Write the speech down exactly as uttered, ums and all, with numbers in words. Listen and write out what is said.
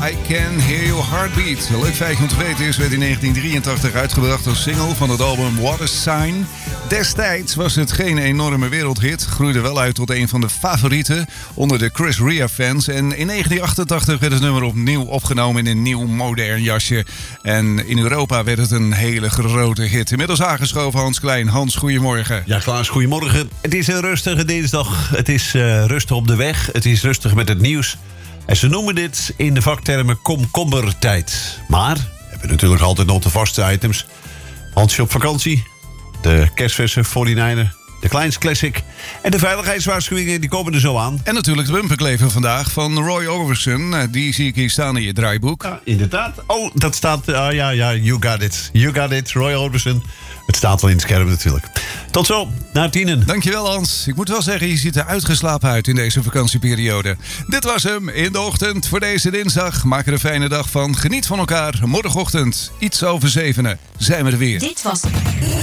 I Can Hear Your Heartbeat. Een leuk feitje om te weten is, werd in negentien drieëntachtig uitgebracht als single van het album What a Sign. Destijds was het geen enorme wereldhit, groeide wel uit tot een van de favorieten onder de Chris Rea fans. En in negentien achtentachtig werd het nummer opnieuw opgenomen in een nieuw modern jasje. En in Europa werd het een hele grote hit. Inmiddels aangeschoven Hans Klein. Hans, goedemorgen. Ja, Klaas, goedemorgen. Het is een rustige dinsdag. Het is uh, rustig op de weg. Het is rustig met het nieuws. En ze noemen dit in de vaktermen komkommertijd. Maar we hebben natuurlijk altijd nog de vaste items. Hansje op vakantie. De kerstverse forty-niner. De Kleins Classic. En de veiligheidswaarschuwingen, die komen er zo aan. En natuurlijk de bumperklever vandaag van Roy Orbison. Die zie ik hier staan in je draaiboek. Ja, inderdaad. Oh, dat staat... Uh, ja, ja, you got it. You got it, Roy Orbison. Het staat wel in het scherm natuurlijk. Tot zo, naar tienen. Dankjewel Hans. Ik moet wel zeggen, je ziet er uitgeslapen uit in deze vakantieperiode. Dit was hem in de ochtend voor deze dinsdag. Maak er een fijne dag van. Geniet van elkaar. Morgenochtend, iets over zevenen, zijn we er weer. Dit was